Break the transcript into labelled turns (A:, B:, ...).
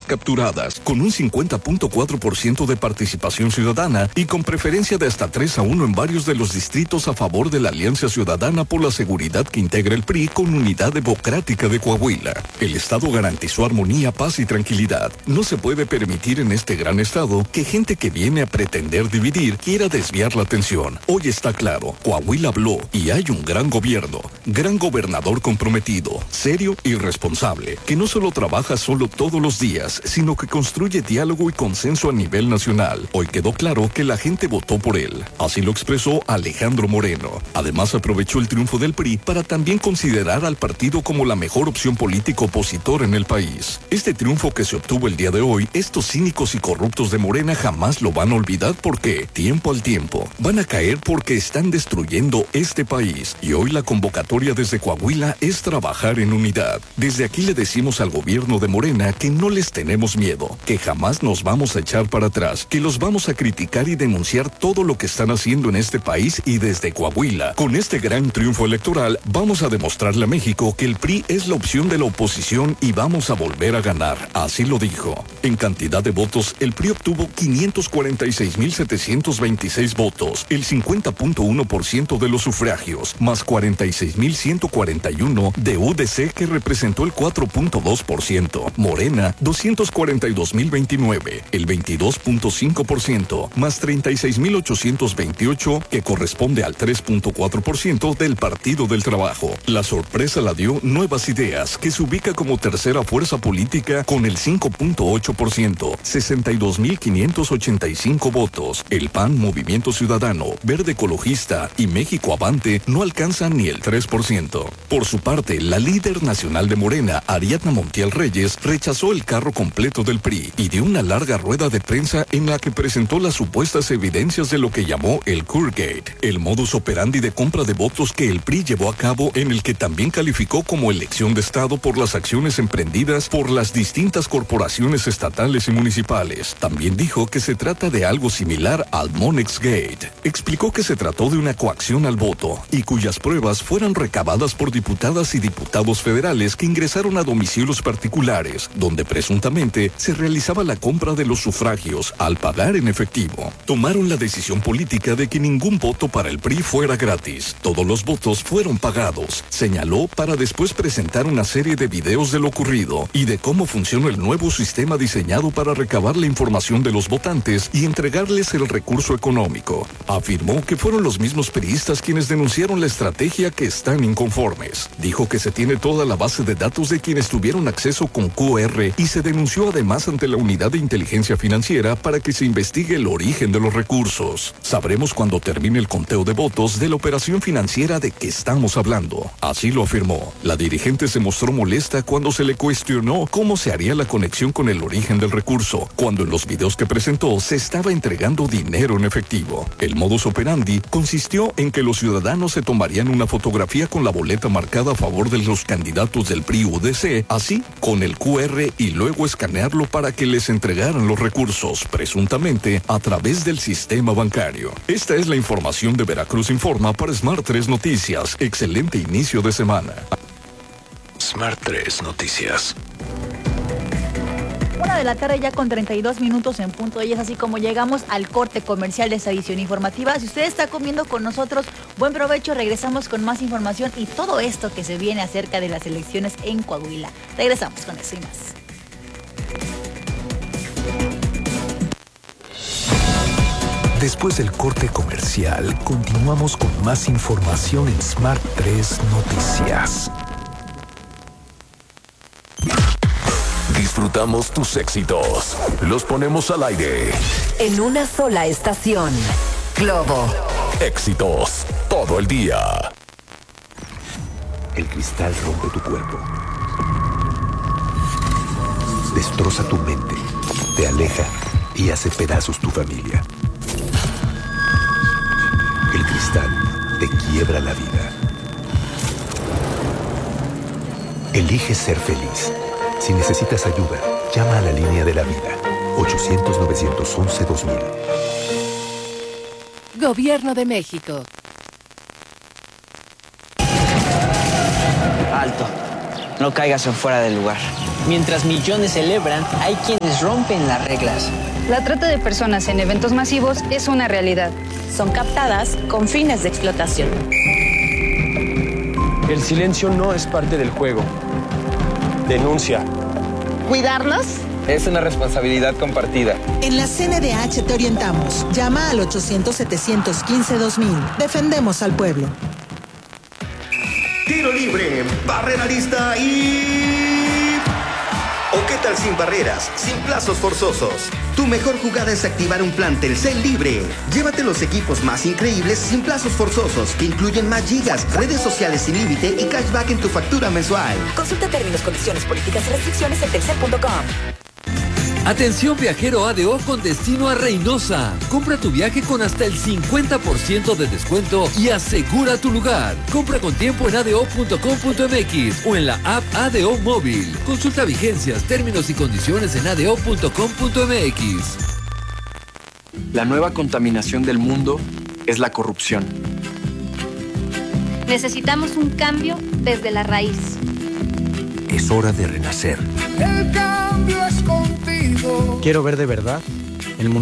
A: capturadas, con un 50.4% de participación ciudadana y con preferencia de hasta 3-1 en varios de los distritos a favor de la Alianza Ciudadana por la Seguridad que integra el PRI con Unidad Democrática de Coahuila. El Estado garantizó armonía, paz y tranquilidad. No se puede permitir en este gran Estado que gente que viene a pretender dividir quiera desviar la atención. Hoy está claro, Coahuila habló y hay un gran gobierno, gran gobernador comprometido, serio y responsable, que no solo trabaja solo todos los días, sino que construye diálogo y consenso a nivel nacional. Hoy quedó claro que la gente votó por él. Así lo expresó Alejandro Moreno. Además, aprovechó el triunfo del PRI para también considerar al partido como la mejor opción política opositora en el país. Este triunfo que se obtuvo el día de hoy, estos cínicos y corruptos de Morena jamás lo van a olvidar porque, tiempo al tiempo, van a caer porque están destruyendo este país. Y hoy la convocatoria desde Coahuila es trabajar en unidad. Desde aquí le decimos al gobierno de Morena que no les tenemos miedo, que jamás nos vamos a echar para atrás, que los vamos a criticar y denunciar todo lo que están haciendo en este país y desde Coahuila. Con este gran triunfo electoral, vamos a demostrarle a México que el PRI es la opción de la oposición y vamos a volver a ganar. Así lo dijo. En cantidad de votos, el PRI obtuvo 546,726 votos, el 50.1% de los sufragios, más 46,141 de UDC que representó el 4.2%, Morena 242,029, el 22.5%, más 36,828 que corresponde al 3.4% del Partido del Trabajo. La sorpresa la dio Nuevas Ideas, que se ubica como tercera fuerza política con el 5.8%, 62,585 votos. El PAN, Movimiento Ciudadano, Verde Ecologista y México Avante no alcanzan ni el 3%. Por su parte, la líder nacional de Morena, Ariadna Montiel Reyes, rechazó el carro completo del PRI y dio una larga rueda de prensa en la que presentó las supuestas evidencias de lo que llamó el Courgate, el modus operandi de compra de votos que el PRI llevó a cabo, en el que también calificó como elección de Estado por las acciones emprendidas por las distintas corporaciones estatales y municipales. También dijo que se trata de algo similar al Monex Gate. Explicó que se trató de una coacción al voto y cuyas pruebas fueron recabadas por diputadas y diputados federales que ingresaron a domicilios particulares, donde presuntamente se realizaba la compra de los sufragios al pagar en efectivo. Tomaron la decisión política de que ningún voto para el PRI fuera gratis. Todos los votos fueron pagados, señaló, para después presentar una serie de videos de lo ocurrido y de cómo funciona el nuevo sistema diseñado para recabar la información de los votantes y entregarles el recurso económico. Afirmó que fueron los mismos priistas quienes denunciaron la estrategia, que están inconformes. Dijo que se tiene toda la base de datos de quienes tuvieron acceso con QR y se denunció además ante la Unidad de Inteligencia Financiera para que se investigue el origen de los recursos. Sabremos cuando termine el conteo de votos de la operación financiera de que estamos hablando. Así lo afirmó. La dirigente se mostró molesta cuando se le cuestionó cómo se haría la conexión con el origen del recurso, cuando en los videos que presentó se estaba entregando dinero en efectivo. El modus operandi consistió en que los ciudadanos se tomarían una fotografía con la boleta marcada a favor de los candidatos del PRI-UDC, así con el QR, y luego escanearlo para que les entregaran los recursos, presuntamente a través del sistema bancario. Esta es la información de Veracruz Informa para Smart 3 Noticias. Excelente inicio de semana.
B: Smart 3 Noticias.
C: 1:00 ya con 32 minutos en punto, y es así como llegamos al corte comercial de esta edición informativa. Si usted está comiendo con nosotros, buen provecho. Regresamos con más información y todo esto que se viene acerca de las elecciones en Coahuila. Regresamos con eso y más.
B: Después del corte comercial, continuamos con más información en Smart 3 Noticias. Disfrutamos tus éxitos. Los ponemos al aire.
D: En una sola estación. Globo.
B: Éxitos todo el día. El cristal rompe tu cuerpo. Destroza tu mente. Te aleja y hace pedazos tu familia. El cristal te quiebra la vida. Elige ser feliz. Si necesitas ayuda, llama a la línea de la vida. 800-911-2000.
D: Gobierno de México.
E: Alto. No caigas en fuera del lugar. Mientras millones celebran, hay quienes rompen las reglas.
F: La trata de personas en eventos masivos es una realidad.
G: Son captadas con fines de explotación.
H: El silencio no es parte del juego. Denuncia.
G: ¿Cuidarnos?
I: Es una responsabilidad compartida.
J: En la CNDH te orientamos. Llama al 800-715-2000. Defendemos al pueblo.
K: Tiro libre, barrera lista y... ¿O qué tal sin barreras, sin plazos forzosos? Tu mejor jugada es activar un plan Telcel libre. Llévate los equipos más increíbles sin plazos forzosos, que incluyen más gigas, redes sociales sin límite y cashback en tu factura mensual.
D: Consulta términos, condiciones, políticas y restricciones en telcel.com.
L: Atención viajero ADO con destino a Reynosa. Compra tu viaje con hasta el 50% de descuento y asegura tu lugar. Compra con tiempo en ado.com.mx o en la app ADO Móvil. Consulta vigencias, términos y condiciones en ado.com.mx.
H: La nueva contaminación del mundo es la corrupción.
F: Necesitamos un cambio desde la raíz.
B: Es hora de renacer.
M: El cambio es contigo.
H: Quiero ver de verdad el mundo.